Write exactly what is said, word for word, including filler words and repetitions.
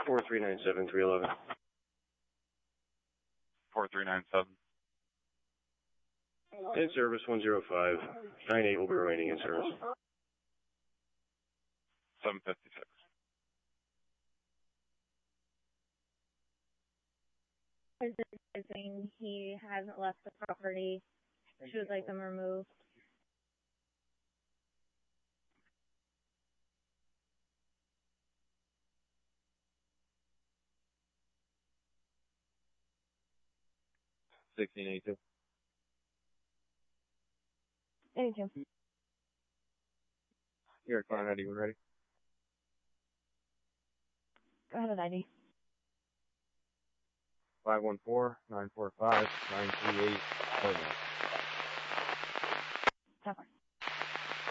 four three nine seven three eleven. four three nine seven. In service one zero five. nine eight will be remaining in service. seven fifty-six. Saying he hasn't left the property. She would like them removed. sixteen eighty-two. eighty-two. You're at ninety, when ready? Go ahead, I D. five one four, nine four five, nine three eight, seven.